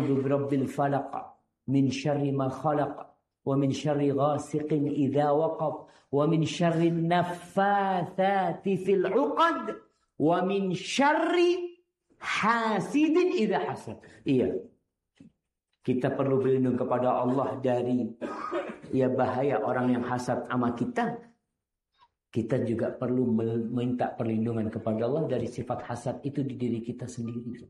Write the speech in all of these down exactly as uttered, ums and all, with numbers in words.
a'udzu birabbil falaq min syarri ma khalaq wa min syarri ghasiqin idza waqab wa min syarri naffatsati fil 'uqad wa min syarri hasidin idza hasad. Iya. Kita perlu berlindung kepada Allah dari ya bahaya orang yang hasad sama kita. Kita juga perlu meminta perlindungan kepada Allah dari sifat hasad itu di diri kita sendiri.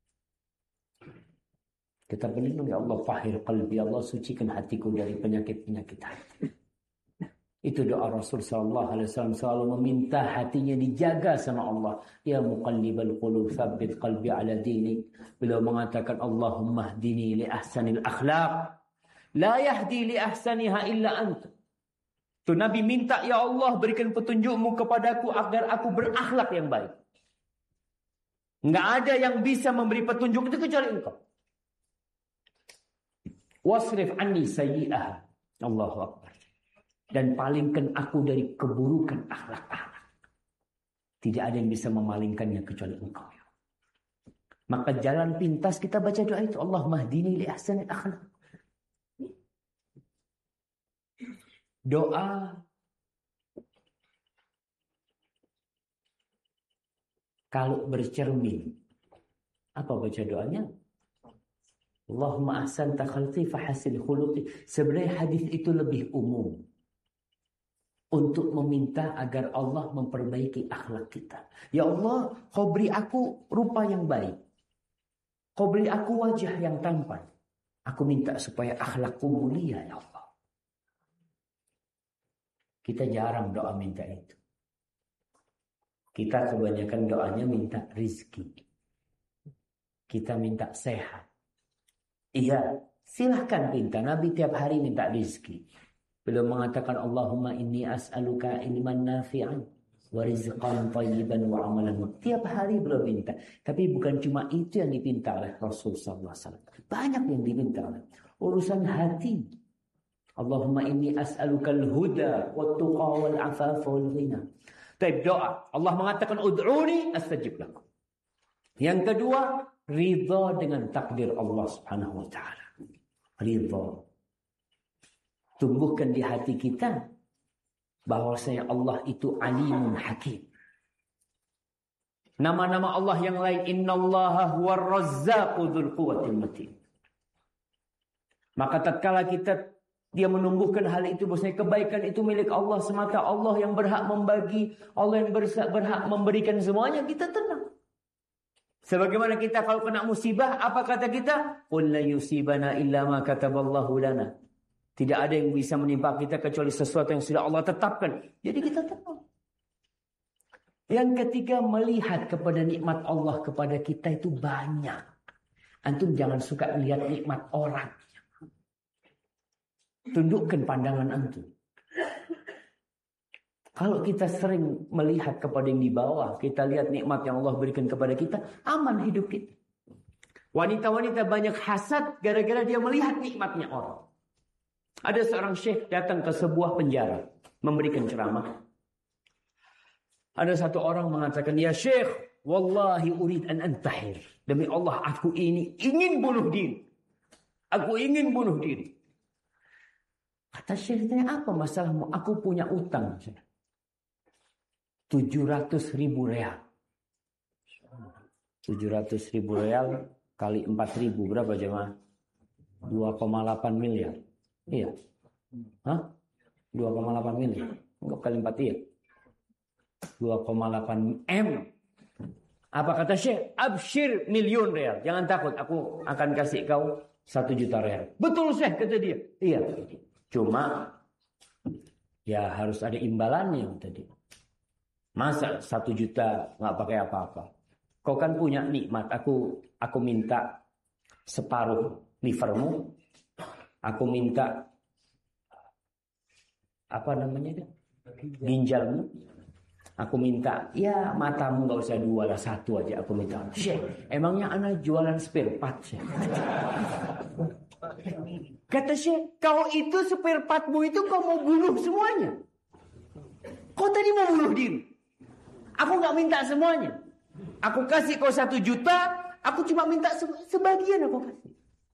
Kita berlindung, ya Allah, fahir qalbi, Allah sucikan hatiku dari penyakit-penyakit hati. Itu doa Rasul sallallahu alaihi wasallam, selalu meminta hatinya dijaga sama Allah. Ya muqallibal qulub tsabbit qalbi ala dinik. Beliau mengatakan, Allahumma hdini li ahsanil akhlaq, la yahdi li ahsaniha illa anta. Tuh Nabi minta, ya Allah, berikan petunjukmu kepadaku agar aku berakhlak yang baik. Enggak ada yang bisa memberi petunjuk itu kecuali Engkau. Wasrif anni sayyi'ah. Allahu akbar. Dan palingkan aku dari keburukan akhlak-akhlak. Tidak ada yang bisa memalingkannya kecuali Engkau, ya. Maka jalan pintas kita baca doa itu, Allahumma hdini li ahsanil akhlaq. Doa kalau bercermin, apa baca doanya? Allahumma ahsanta khalqi fahasil khuluqi. Sebenarnya hadis itu lebih umum untuk meminta agar Allah memperbaiki akhlak kita. Ya Allah, kau beri aku rupa yang baik, kau beri aku wajah yang tampan. Aku minta supaya akhlakku mulia, ya Allah. Kita jarang doa minta itu. Kita kebanyakan doanya minta rizki. Kita minta sehat. Iya, silahkan minta. Nabi tiap hari minta rizki. Beliau mengatakan, Allahumma inni as'aluka ilman nafi'an wa rizqan thayyiban wa amalan. Tiap hari beliau minta. Tapi bukan cuma itu yang dipinta oleh Rasul sallallahu alaihi wasallam. Banyak yang diminta oleh urusan hati. Allahumma inni as'alukal huda wat tuqa wal afafa wal ghina. Baik, doa. Allah mengatakan ud'uni astajib lakum. Yang kedua, ridha dengan takdir Allah Subhanahu wa taala. Ridha. Tumbuhkan di hati kita bahwasanya Allah itu alimun hakim. Nama-nama Allah yang lain, innallaha huwar razzaqu dzul quwwatil matin. Maka tatkala kita dia menumbuhkan hal itu, bahwasanya kebaikan itu milik Allah semata, Allah yang berhak membagi, Allah yang berhak memberikan semuanya, kita tenang. Sebagaimana kita kalau kena musibah, apa kata kita? Qul la yusibana illa ma kataballahu lana. Tidak ada yang bisa menimpa kita kecuali sesuatu yang sudah Allah tetapkan. Jadi kita tenang. Yang ketiga, melihat kepada nikmat Allah kepada kita itu banyak. Antum jangan suka lihat nikmat orang. Tundukkan pandangan antum. Kalau kita sering melihat kepada yang di bawah, kita lihat nikmat yang Allah berikan kepada kita, aman hidup kita. Wanita-wanita banyak hasad gara-gara dia melihat nikmatnya orang. Ada seorang syekh datang ke sebuah penjara, memberikan ceramah. Ada satu orang mengatakan, ya syekh, wallahi urid an antahir. Demi Allah, aku ini ingin bunuh diri. Aku ingin bunuh diri. Kata syekhnya, apa masalahmu? Aku punya utang. tujuh ratus ribu real. tujuh ratus ribu real kali empat ribu. Berapa jemaah? dua koma delapan miliar. Iya. Hah? dua koma delapan miliar. Enggak kali empat, iya. dua koma delapan M. Apa kata syekh? Absyir miliun real. Jangan takut, aku akan kasih kau satu juta real. Betul syekh, kata dia. Iya. Cuma ya harus ada imbalannya tadi. Masa satu juta nggak pakai apa-apa? Kau kan punya nikmat. Aku aku minta separuh livermu. Aku minta apa namanya itu? Ginjalmu. Aku minta ya matamu nggak usah dua lah, satu aja aku minta. Syekh, emangnya anak jualan spare part, Syekh? Kata Syekh, kau itu spare partmu itu kau mau bunuh semuanya. Kau tadi mau bunuh diri. Aku nggak minta semuanya. Aku kasih kau satu juta, aku cuma minta sebagian aku kasih.